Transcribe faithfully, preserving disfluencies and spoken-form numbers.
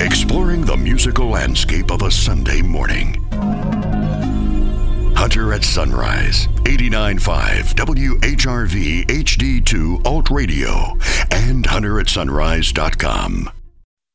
Exploring the musical landscape of a Sunday morning. Hunter at Sunrise, eighty-nine point five W H R V H D two Alt Radio, and hunter at sunrise dot com.